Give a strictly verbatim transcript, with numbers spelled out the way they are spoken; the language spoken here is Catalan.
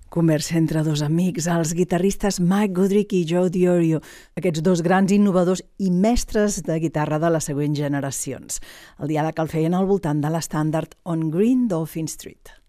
Conversa entre dos amics, els guitarristes Mike Goodrick i Joe Diorio, aquests dos grans innovadors i mestres de guitarra de les següents generacions. El diàleg el feien al voltant de l'estàndard On Green Dolphin Street.